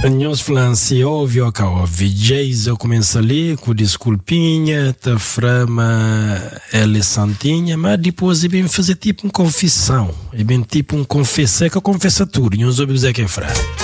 Nós falamos assim, óbvio, Jason começa ali com desculpinha, tá frama, ela é santinha, mas depois é bem fazer tipo uma confissão, é bem tipo um confessar que confessa tudo, e uns ouve dizer que é fraco.